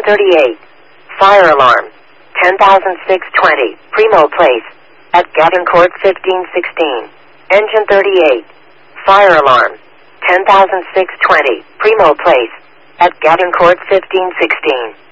38. Fire alarm. 10,620. Primo Place. At Gavin Court 1516. Engine 38. Fire alarm. 10,620. Primo Place. At Gavin Court 1516.